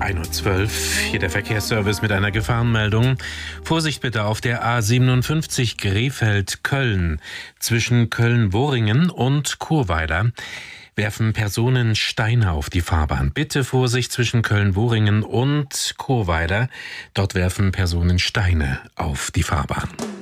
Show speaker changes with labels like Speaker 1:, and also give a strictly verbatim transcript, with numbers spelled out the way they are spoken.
Speaker 1: ein Uhr zwölf, hier der Verkehrsservice mit einer Gefahrenmeldung. Vorsicht bitte auf der A siebenundfünfzig Krefeld-Köln. Zwischen Köln-Boringen und Churweiler werfen Personen Steine auf die Fahrbahn. Bitte Vorsicht zwischen Köln-Boringen und Churweiler. Dort werfen Personen Steine auf die Fahrbahn.